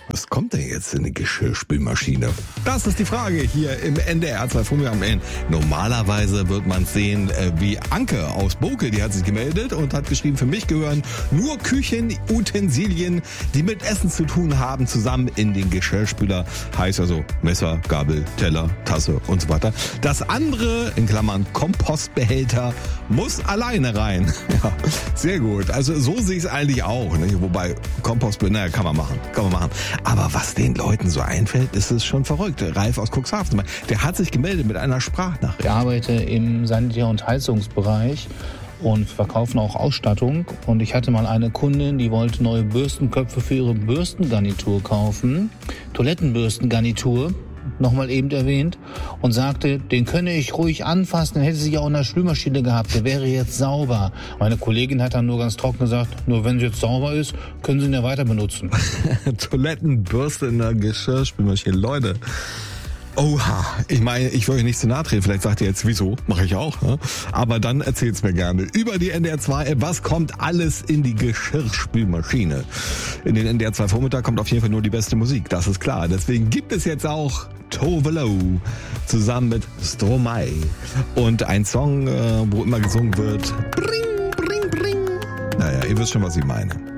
Was kommt denn jetzt in eine Geschirrspülmaschine? Das ist die Frage hier im NDR 2 Funk am Ende. Normalerweise wird man sehen, wie Anke aus Bokel, die hat sich gemeldet und hat geschrieben, für mich gehören nur Küchenutensilien, die mit Essen zu tun haben, zusammen in den Geschirrspüler. Heißt also Messer, Gabel, Teller, Tasse und so weiter. Das andere, in Klammern Kompostbehälter, muss alleine rein. Ja, sehr gut. Also so sehe ich es eigentlich auch. Ne? Wobei Kompostbehälter, kann man machen. Aber was den Leuten so einfällt, ist es schon verrückt. Ralf aus Cuxhaven, der hat sich gemeldet mit einer Sprachnachricht. Ich arbeite im Sanitär- und Heizungsbereich und verkaufen auch Ausstattung. Und ich hatte mal eine Kundin, die wollte neue Bürstenköpfe für ihre Bürstengarnitur kaufen. Toilettenbürstengarnitur, nochmal eben erwähnt. Und sagte, den könne ich ruhig anfassen, den hätte sie ja auch in der Spülmaschine gehabt, der wäre jetzt sauber. Meine Kollegin hat dann nur ganz trocken gesagt, nur wenn sie jetzt sauber ist, können Sie ihn ja weiter benutzen. Toilettenbürste in der Geschirrspülmaschine. Leute. Oha, ich meine, ich will euch nicht zu nahe treten. Vielleicht sagt ihr jetzt, wieso? Mache ich auch. Ne? Aber dann erzählt's mir gerne. Über die NDR 2 App, was kommt alles in die Geschirrspülmaschine? In den NDR 2 Vormittag kommt auf jeden Fall nur die beste Musik, das ist klar. Deswegen gibt es jetzt auch Tove Lo zusammen mit Stromae. Und ein Song, wo immer gesungen wird, bring, bring, bring. Naja, ihr wisst schon, was ich meine.